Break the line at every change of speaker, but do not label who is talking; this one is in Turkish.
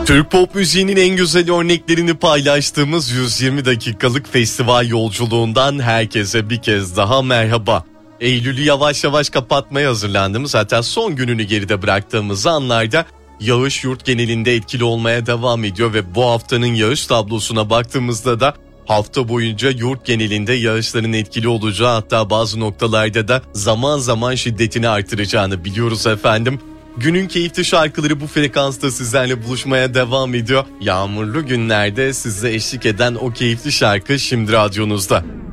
Türk pop müziğinin en güzel örneklerini paylaştığımız 120 dakikalık festival yolculuğundan herkese bir kez daha merhaba. Eylül'ü yavaş yavaş kapatmaya hazırlandığımız, hatta son gününü geride bıraktığımız anlarda yağış yurt genelinde etkili olmaya devam ediyor ve bu haftanın yağış tablosuna baktığımızda da hafta boyunca yurt genelinde yağışların etkili olacağı, hatta bazı noktalarda da zaman zaman şiddetini artıracağını biliyoruz efendim. Günün keyifli şarkıları bu frekansta sizlerle buluşmaya devam ediyor. Yağmurlu günlerde size eşlik eden o keyifli şarkı şimdi radyonuzda.